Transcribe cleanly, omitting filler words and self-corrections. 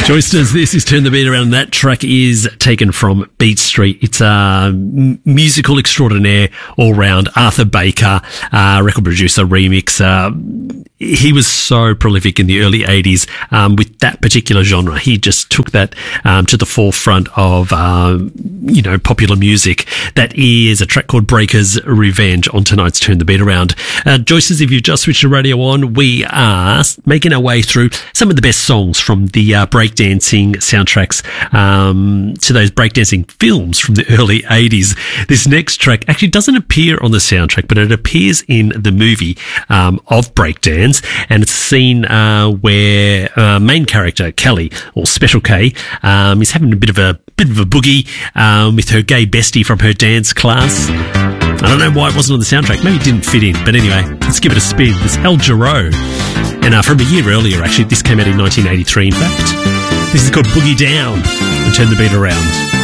Joysters, this is Turn the Beat Around. That track is taken from Beat Street. It's a musical extraordinaire all round. Arthur Baker, record producer, remixer. He was so prolific in the early 80s with that particular genre. He just took that to the forefront of, popular music. That is a track called Breaker's Revenge on tonight's Turn the Beat Around. Joysters, if you've just switched the radio on, we are making our way through some of the best songs from the breakdancing soundtracks to those breakdancing films from the early 80s. This next track actually doesn't appear on the soundtrack, but it appears in the movie of Breakdance. And it's a scene where main character Kelly, or Special K, is having a bit of a boogie with her gay bestie from her dance class. I don't know why it wasn't on the soundtrack. Maybe it didn't fit in. But anyway, let's give it a spin. It's El Giro. And from a year earlier, actually, this came out in 1983, in fact. This is called Boogie Down and Turn the Beat Around.